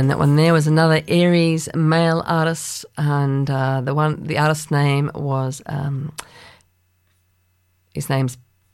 And that one there was another Aries male artist, and the artist's name was his name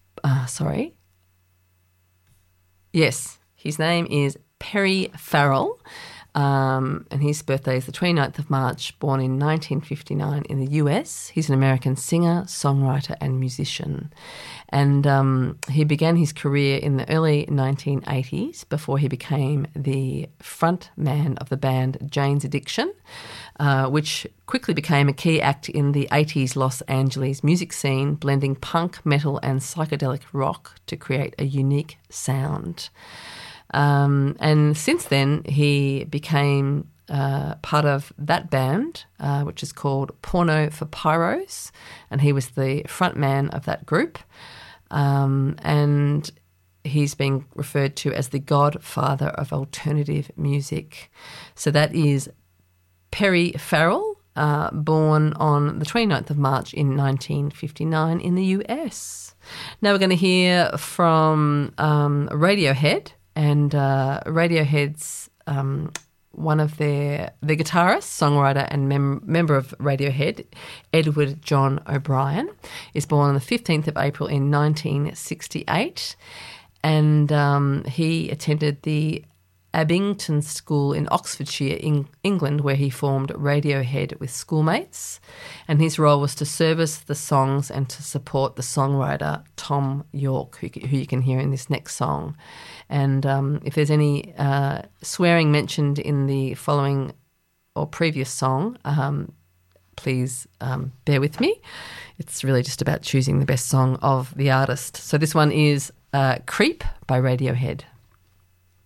is Perry Farrell. And his birthday is the 29th of March, born in 1959 in the US. He's an American singer, songwriter and musician. And he began his career in the early 1980s before he became the front man of the band Jane's Addiction, which quickly became a key act in the 80s Los Angeles music scene, blending punk, metal and psychedelic rock to create a unique sound. And since then, he became part of that band, which is called Porno for Pyros, and he was the front man of that group. And he's being referred to as the godfather of alternative music. So that is Perry Farrell, born on the 29th of March in 1959 in the US. Now we're going to hear from Radiohead. And Radiohead's one of the guitarist, songwriter and member of Radiohead, Edward John O'Brien, is born on the 15th of April in 1968. And he attended the Abington School in Oxfordshire, England, where he formed Radiohead with schoolmates. And his role was to service the songs and to support the songwriter Tom York, who you can hear in this next song. And if there's any swearing mentioned in the following or previous song, please bear with me. It's really just about choosing the best song of the artist. So this one is Creep by Radiohead.